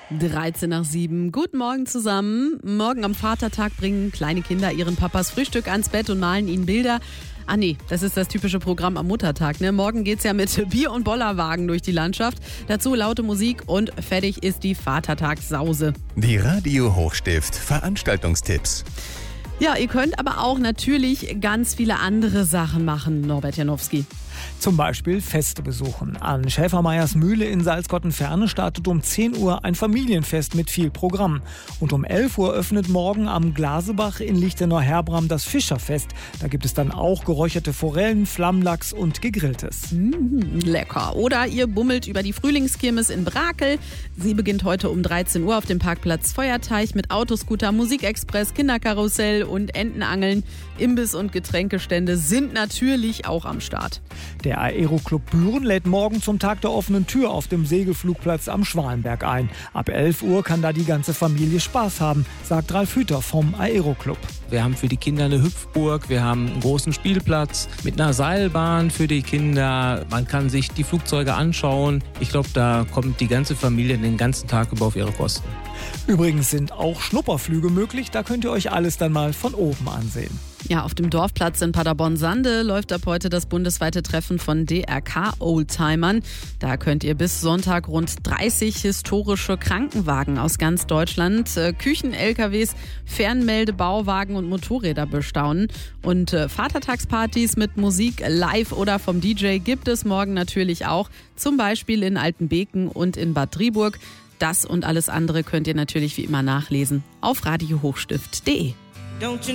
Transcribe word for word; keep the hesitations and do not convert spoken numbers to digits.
dreizehn nach sieben. Guten Morgen zusammen. Morgen am Vatertag bringen kleine Kinder ihren Papas Frühstück ans Bett und malen ihnen Bilder. Ah nee, das ist das typische Programm am Muttertag. Ne? Morgen geht's ja mit Bier- und Bollerwagen durch die Landschaft. Dazu laute Musik und fertig ist die Vatertagssause. Die Radio Hochstift Veranstaltungstipps. Ja, ihr könnt aber auch natürlich ganz viele andere Sachen machen, Norbert Janowski. Zum Beispiel Feste besuchen. An Schäfermeyers Mühle in Salzgottenferne startet um zehn Uhr ein Familienfest mit viel Programm. Und um elf Uhr öffnet morgen am Glasebach in Lichtenau-Herbram das Fischerfest. Da gibt es dann auch geräucherte Forellen, Flammlachs und Gegrilltes. Mmh, lecker. Oder ihr bummelt über die Frühlingskirmes in Brakel. Sie beginnt heute um dreizehn Uhr auf dem Parkplatz Feuerteich mit Autoscooter, Musikexpress, Kinderkarussell und Entenangeln. Imbiss- und Getränkestände sind natürlich auch am Start. Der Aeroclub Büren lädt morgen zum Tag der offenen Tür auf dem Segelflugplatz am Schwalenberg ein. Ab elf Uhr kann da die ganze Familie Spaß haben, sagt Ralf Hüter vom Aeroclub. Wir haben für die Kinder eine Hüpfburg, wir haben einen großen Spielplatz mit einer Seilbahn für die Kinder. Man kann sich die Flugzeuge anschauen. Ich glaube, da kommt die ganze Familie den ganzen Tag über auf ihre Kosten. Übrigens sind auch Schnupperflüge möglich, da könnt ihr euch alles dann mal von oben ansehen. Ja, auf dem Dorfplatz in Paderborn-Sande läuft ab heute das bundesweite Treffen von D R K-Oldtimern. Da könnt ihr bis Sonntag rund dreißig historische Krankenwagen aus ganz Deutschland, äh, Küchen-L K Ws, Fernmeldebauwagen und Motorräder bestaunen. Und äh, Vatertagspartys mit Musik live oder vom D J gibt es morgen natürlich auch, zum Beispiel in Altenbeken und in Bad Driburg. Das und alles andere könnt ihr natürlich wie immer nachlesen auf radio hochstift punkt de.